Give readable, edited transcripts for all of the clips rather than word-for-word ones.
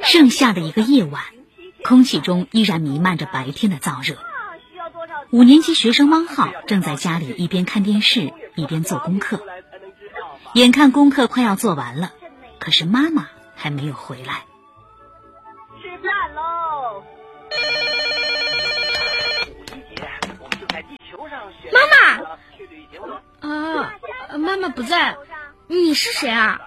盛夏的一个夜晚，空气中依然弥漫着白天的燥热。5年级学生汪浩正在家里一边看电视一边做功课，眼看功课快要做完了，可是妈妈还没有回来。 吃饭喽！ 妈妈不在，你是谁啊？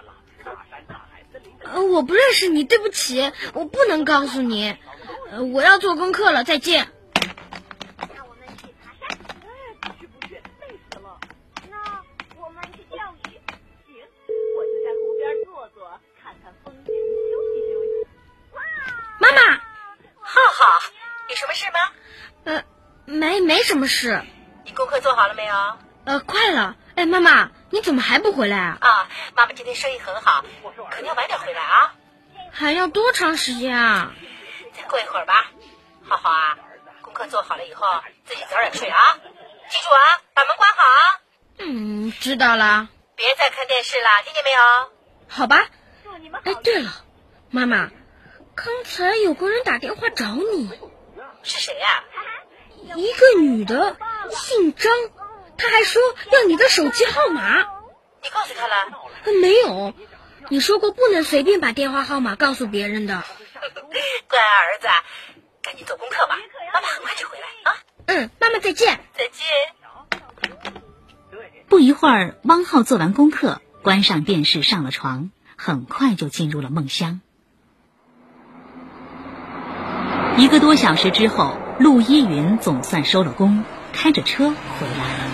我不认识你，对不起，我不能告诉你。我要做功课了，再见。 让我们去爬山。去不去？累死了。那我们去钓鱼。行，我就在湖边坐坐，看看风景，休息休息。哇！ 妈妈， 浩浩，有什么事吗？ 没什么事。 你功课做好了没有？ 快了。哎，妈妈，你怎么还不回来啊？ 妈妈今天生意很好，可能要晚点回来啊。 还要多长时间啊？ 再过一会儿吧。浩浩啊，功课做好了以后自己早点睡啊。记住啊，把门关好啊。 知道了。 别再看电视了，听见没有？ 好吧。 祝你们好。 哎，对了，妈妈，刚才有个人打电话找你。 是谁呀？ 一个女的，姓张，她还说要你的手机号码。 你告诉她了？ 没有，你说过不能随便把电话号码告诉别人的。 乖儿子，赶紧做功课吧，妈妈很快就回来啊。 妈妈再见。 再见。 不一会儿，汪浩做完功课，关上电视，上了床，很快就进入了梦乡。1个多小时之后，陆依云总算收了工，开着车回来了。